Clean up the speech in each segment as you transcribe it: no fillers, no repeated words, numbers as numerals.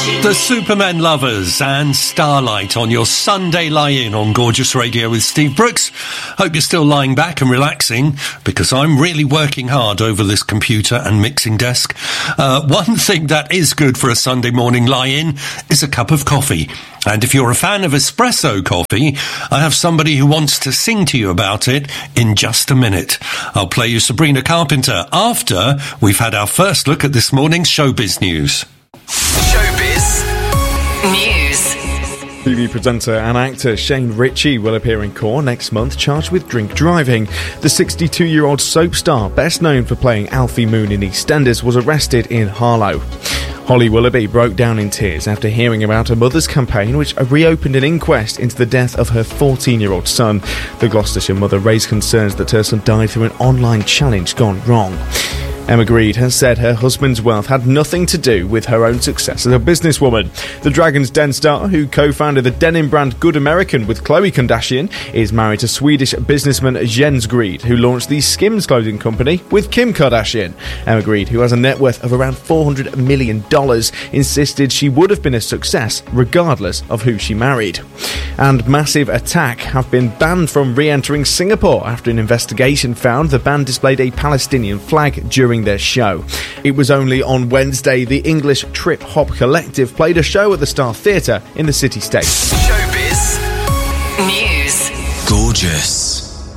The Superman Lovers and Starlight on your Sunday lie-in on Gorgeous Radio with Steve Brooks. Hope you're still lying back and relaxing, because I'm really working hard over this computer and mixing desk. One thing that is good for a Sunday morning lie-in is a cup of coffee. And if you're a fan of espresso coffee, I have somebody who wants to sing to you about it in just a minute. I'll play you Sabrina Carpenter after we've had our first look at this morning's showbiz news. Showbiz News. TV presenter and actor Shane Ritchie will appear in court next month charged with drink driving. The 62-year-old soap star, best known for playing Alfie Moon in EastEnders, was arrested in Harlow. Holly Willoughby broke down in tears after hearing about her mother's campaign, which reopened an inquest into the death of her 14-year-old son. The Gloucestershire mother raised concerns that her son died through an online challenge gone wrong. Emma Grede has said her husband's wealth had nothing to do with her own success as a businesswoman. The Dragon's Den star, who co-founded the denim brand Good American with Khloe Kardashian, is married to Swedish businessman Jens Grede, who launched the Skims clothing company with Kim Kardashian. Emma Grede, who has a net worth of around $400 million, insisted she would have been a success regardless of who she married. And Massive Attack have been banned from re-entering Singapore after an investigation found the band displayed a Palestinian flag during their show. It was only on Wednesday the English Trip Hop Collective played a show at the Star Theatre in the city-state. Showbiz News. Gorgeous.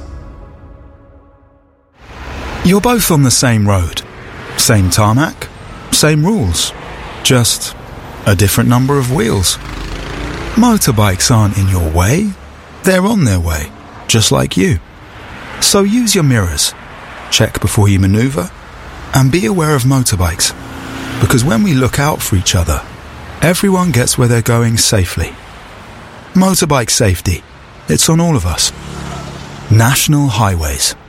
You're both on the same road, same tarmac, same rules, just a different number of wheels. Motorbikes aren't in your way, they're on their way, just like you. So use your mirrors, check before you manoeuvre, and be aware of motorbikes, because when we look out for each other, everyone gets where they're going safely. Motorbike safety, it's on all of us. National Highways.